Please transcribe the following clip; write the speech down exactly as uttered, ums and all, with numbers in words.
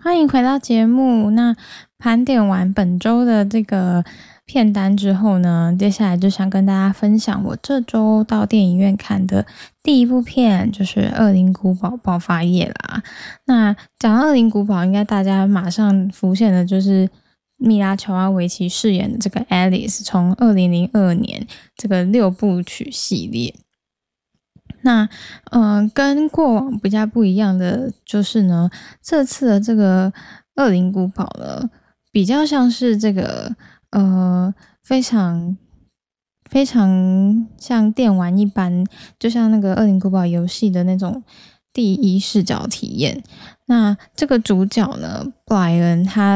欢迎回到节目。那盘点完本周的这个片单之后呢，接下来就想跟大家分享我这周到电影院看的第一部片，就是《恶灵古堡爆发夜》啦。那讲到恶灵古堡，应该大家马上浮现的就是米拉乔瓦维奇饰演的这个 Alice， 从二零零二年这个六部曲系列。那呃，跟过往比较不一样的就是呢，这次的这个恶灵古堡呢，比较像是这个呃非常非常像电玩一般，就像那个恶灵古堡游戏的那种第一视角体验。那这个主角呢，布莱恩他